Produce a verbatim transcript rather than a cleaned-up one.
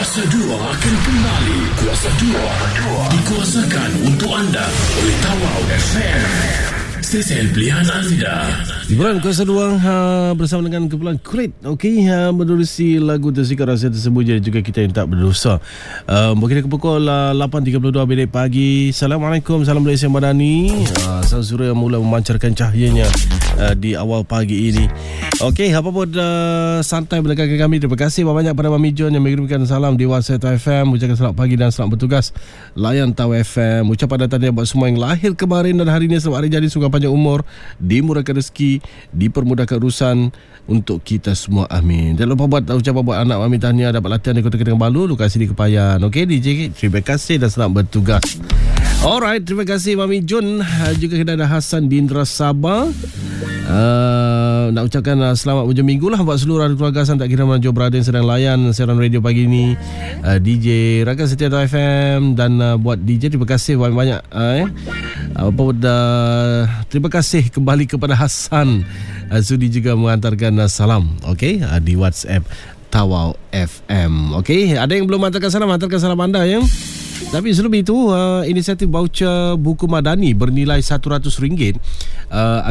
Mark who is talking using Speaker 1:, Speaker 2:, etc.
Speaker 1: Kuasa dua akan kembali. Kuasa dua dikuasakan untuk anda oleh Tawau F M, stesen pilihan anda.
Speaker 2: Hiburan Kuasa dua ha, bersama dengan kumpulan Kulit. Okey, ha, menerusi lagu Tersikat Rahsia tersebut. Jadi juga kita yang tak berdosa. uh, Mungkin ke pukul uh, lapan tiga puluh dua minit pagi. Assalamualaikum, salam Malaysia Madani. uh, Sang Surya mula memancarkan cahayanya uh, di awal pagi ini. Okey, apa pun uh, santai mendengarkan kami. Terima kasih banyak pada Mami John yang mengirimkan salam di WhatsApp Tau F M. Ucapkan selamat pagi dan selamat bertugas layan Tau F M. Ucapan dan tahniah buat semua yang lahir kemarin dan hari ini. Selamat hari jadi, semoga panjang umur, dimurahkan rezeki, dipermudahkan urusan untuk kita semua, amin. Jangan lupa buat ucapan buat anak Mami tahniah dapat latihan di Kota Kedeng Balu, lokasi di Kepayan. Okey D J, terima kasih dan selamat bertugas. Alright, terima kasih Mami Jun. Juga kita ada Hasan di Indra Sabah. Uh, nak ucapkan uh, selamat hujung minggu lah buat seluruh ahli keluarga San Tak Kira Mana Joe Brother yang sedang layan siaran radio pagi ni. uh, D J Rakan Setia Tau F M. Dan uh, buat D J terima kasih banyak-banyak. uh, eh. Apa uh, terima kasih kembali kepada Hasan. uh, Sudi juga mengantarkan uh, salam. Okey, uh, di WhatsApp Tawau F M. Okey, ada yang belum hantarkan salam, hantarkan salam anda ya. Tapi sebelum itu, uh, inisiatif voucher buku Madani bernilai seratus ringgit uh,